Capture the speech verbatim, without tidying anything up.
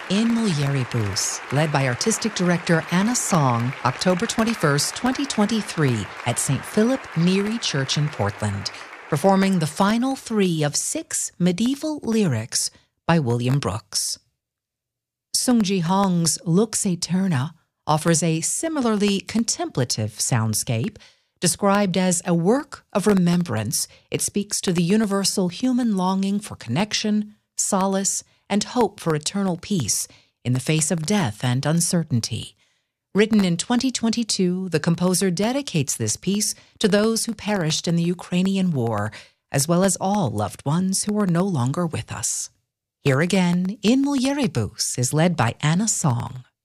In Mulieribus, led by artistic director Anna Song, October twenty-first, twenty twenty-three, at Saint Philip Neri Church in Portland, performing the final three of six medieval lyrics by William Brooks. Sung Ji Hong's Lux Aeterna offers a similarly contemplative soundscape. Described as a work of remembrance, it speaks to the universal human longing for connection, solace, and hope for eternal peace in the face of death and uncertainty. Written in twenty twenty-two, the composer dedicates this piece to those who perished in the Ukrainian war, as well as all loved ones who are no longer with us. Here again, In Mulieribus is led by Anna Song.